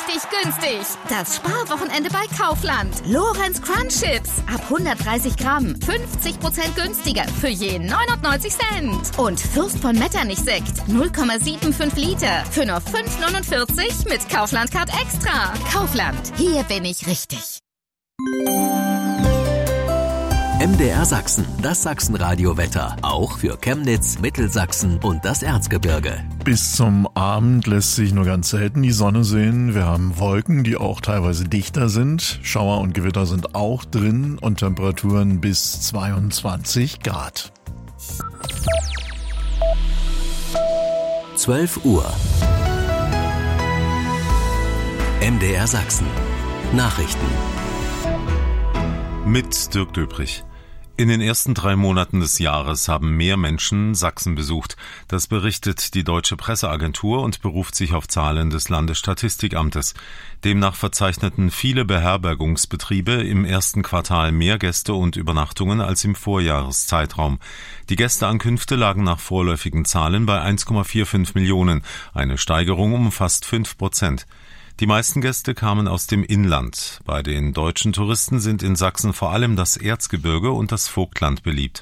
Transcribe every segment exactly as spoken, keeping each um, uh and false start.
richtig günstig. Das Sparwochenende bei Kaufland. Lorenz Crunch Chips. Ab hundertdreißig Gramm. fünfzig Prozent günstiger. Für je neunundneunzig Cent. Und Fürst von Metternich Sekt. null Komma fünfundsiebzig Liter. Für nur fünf Komma neunundvierzig mit Kaufland Card Extra. Kaufland. Hier bin ich richtig. M D R Sachsen, das Sachsenradio-Wetter. Auch für Chemnitz, Mittelsachsen und das Erzgebirge. Bis zum Abend lässt sich nur ganz selten die Sonne sehen. Wir haben Wolken, die auch teilweise dichter sind. Schauer und Gewitter sind auch drin und Temperaturen bis zweiundzwanzig Grad. zwölf Uhr. M D R Sachsen. Nachrichten. Mit Dirk Döbrich. In den ersten drei Monaten des Jahres haben mehr Menschen Sachsen besucht. Das berichtet die Deutsche Presseagentur und beruft sich auf Zahlen des Landesstatistikamtes. Demnach verzeichneten viele Beherbergungsbetriebe im ersten Quartal mehr Gäste und Übernachtungen als im Vorjahreszeitraum. Die Gästeankünfte lagen nach vorläufigen Zahlen bei eins Komma fünfundvierzig Millionen, eine Steigerung um fast fünf Prozent. Die meisten Gäste kamen aus dem Inland. Bei den deutschen Touristen sind in Sachsen vor allem das Erzgebirge und das Vogtland beliebt.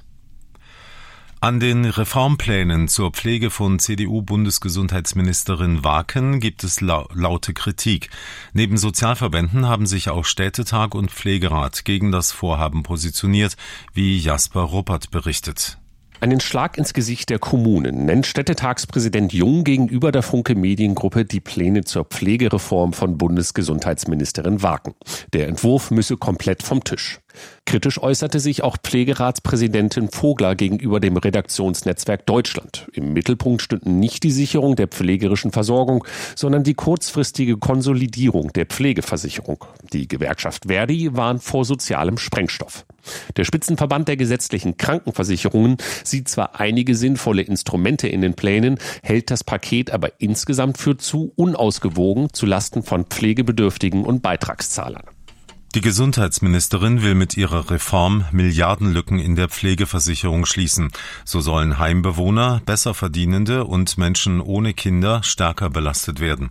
An den Reformplänen zur Pflege von C D U-Bundesgesundheitsministerin Waken gibt es laute Kritik. Neben Sozialverbänden haben sich auch Städtetag und Pflegerat gegen das Vorhaben positioniert, wie Jasper Ruppert berichtet. Einen Schlag ins Gesicht der Kommunen nennt Städtetagspräsident Jung gegenüber der Funke Mediengruppe die Pläne zur Pflegereform von Bundesgesundheitsministerin Waken. Der Entwurf müsse komplett vom Tisch. Kritisch äußerte sich auch Pflegeratspräsidentin Vogler gegenüber dem Redaktionsnetzwerk Deutschland. Im Mittelpunkt stünden nicht die Sicherung der pflegerischen Versorgung, sondern die kurzfristige Konsolidierung der Pflegeversicherung. Die Gewerkschaft Verdi warnt vor sozialem Sprengstoff. Der Spitzenverband der gesetzlichen Krankenversicherungen sieht zwar einige sinnvolle Instrumente in den Plänen, hält das Paket aber insgesamt für zu unausgewogen zulasten von Pflegebedürftigen und Beitragszahlern. Die Gesundheitsministerin will mit ihrer Reform Milliardenlücken in der Pflegeversicherung schließen. So sollen Heimbewohner, Besserverdienende und Menschen ohne Kinder stärker belastet werden.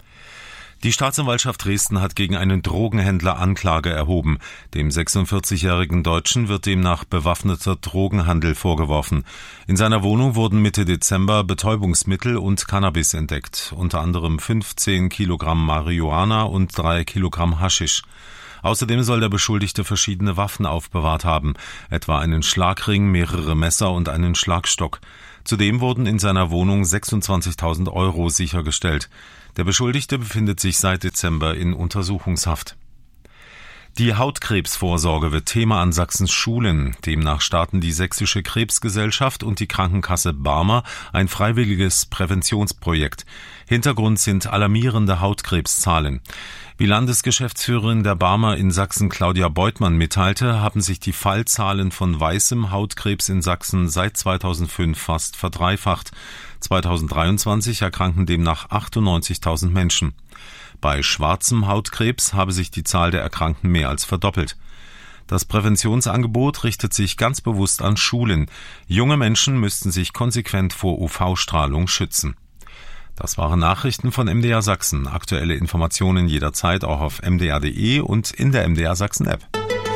Die Staatsanwaltschaft Dresden hat gegen einen Drogenhändler Anklage erhoben. Dem sechsundvierzigjährigen Deutschen wird demnach bewaffneter Drogenhandel vorgeworfen. In seiner Wohnung wurden Mitte Dezember Betäubungsmittel und Cannabis entdeckt, unter anderem fünfzehn Kilogramm Marihuana und drei Kilogramm Haschisch. Außerdem soll der Beschuldigte verschiedene Waffen aufbewahrt haben, etwa einen Schlagring, mehrere Messer und einen Schlagstock. Zudem wurden in seiner Wohnung sechsundzwanzigtausend Euro sichergestellt. Der Beschuldigte befindet sich seit Dezember in Untersuchungshaft. Die Hautkrebsvorsorge wird Thema an Sachsens Schulen. Demnach starten die Sächsische Krebsgesellschaft und die Krankenkasse Barmer ein freiwilliges Präventionsprojekt. Hintergrund sind alarmierende Hautkrebszahlen. Wie Landesgeschäftsführerin der Barmer in Sachsen Claudia Beutmann mitteilte, haben sich die Fallzahlen von weißem Hautkrebs in Sachsen seit zweitausendfünf fast verdreifacht. zweitausenddreiundzwanzig erkranken demnach achtundneunzigtausend Menschen. Bei schwarzem Hautkrebs habe sich die Zahl der Erkrankten mehr als verdoppelt. Das Präventionsangebot richtet sich ganz bewusst an Schulen. Junge Menschen müssten sich konsequent vor U V-Strahlung schützen. Das waren Nachrichten von M D R Sachsen. Aktuelle Informationen jederzeit auch auf m d r punkt d e und in der M D R Sachsen App.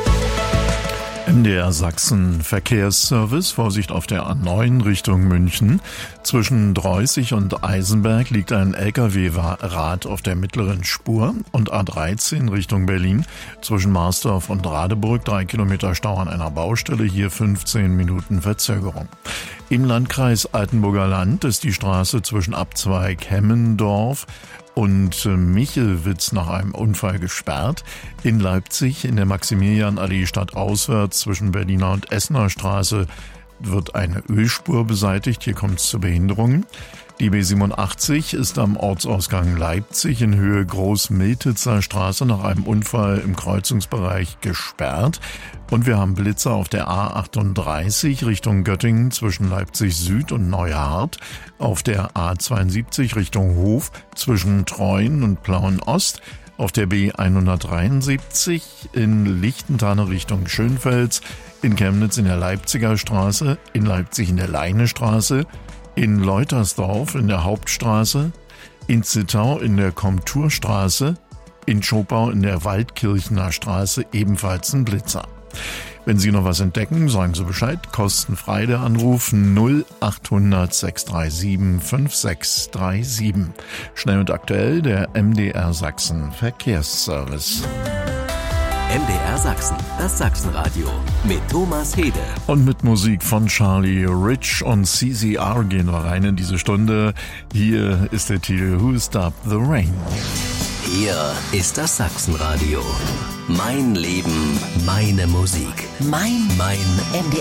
M D R Sachsen Verkehrsservice, Vorsicht auf der A neun Richtung München. Zwischen Dreußig und Eisenberg liegt ein L K W-Rad auf der mittleren Spur und A dreizehn Richtung Berlin. Zwischen Marsdorf und Radeburg drei Kilometer Stau an einer Baustelle, hier fünfzehn Minuten Verzögerung. Im Landkreis Altenburger Land ist die Straße zwischen Abzweig Hemmendorf und Michelwitz nach einem Unfall gesperrt. In Leipzig in der Maximilianallee stadtauswärts zwischen Berliner und Essener Straße wird eine Ölspur beseitigt. Hier kommt es zu Behinderungen. Die B siebenundachtzig ist am Ortsausgang Leipzig in Höhe Groß-Miltitzer Straße nach einem Unfall im Kreuzungsbereich gesperrt. Und wir haben Blitzer auf der A achtunddreißig Richtung Göttingen zwischen Leipzig Süd und Neuhardt, auf der A zweiundsiebzig Richtung Hof zwischen Treuen und Plauen Ost, auf der B hundertdreiundsiebzig in Lichtenthal Richtung Schönfels, in Chemnitz in der Leipziger Straße, in Leipzig in der Leinestraße, in Leutersdorf in der Hauptstraße, in Zittau in der Komturstraße, In Schopau in der Waldkirchener Straße ebenfalls ein Blitzer. Wenn Sie noch was entdecken, sagen Sie Bescheid. Kostenfrei der Anruf null achthundert sechs drei sieben fünf sechs drei sieben. Schnell und aktuell der M D R Sachsen Verkehrsservice. M D R Sachsen, das Sachsenradio mit Thomas Hede. Und mit Musik von Charlie Rich und C C R gehen wir rein in diese Stunde. Hier ist der Titel Who Stopped the Rain. Hier ist das Sachsenradio. Mein Leben, meine Musik. Mein, mein M D R.